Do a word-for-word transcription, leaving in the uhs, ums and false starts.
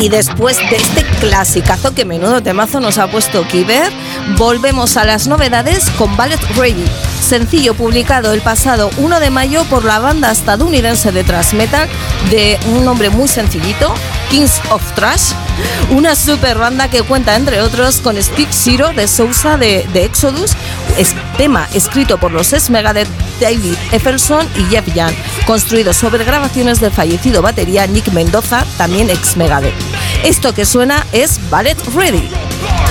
Y después de este clasicazo, que menudo temazo nos ha puesto Kiber, volvemos a las novedades con Ballet Ready, sencillo publicado el pasado uno de mayo por la banda estadounidense de thrash metal de un nombre muy sencillito, Kings of Thrash, una super banda que cuenta entre otros con Steve Zero de Sousa de, de Exodus, es tema escrito por los ex Megadeth David Efferson y Jeff Young, construido sobre grabaciones del fallecido batería Nick Mendoza, también ex Megadeth. Esto que suena es Ballet Ready.